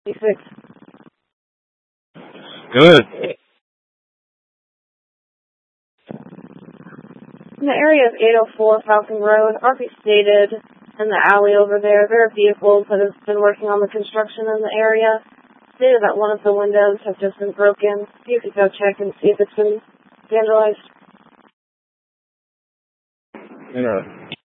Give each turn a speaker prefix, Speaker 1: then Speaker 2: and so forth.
Speaker 1: 56.
Speaker 2: Go ahead.
Speaker 1: In the area of 804 Falcon Road, RP stated in the alley over there are vehicles that have been working on the construction in the area. Stated that one of the windows has just been broken. You could go check and see if it's been vandalized.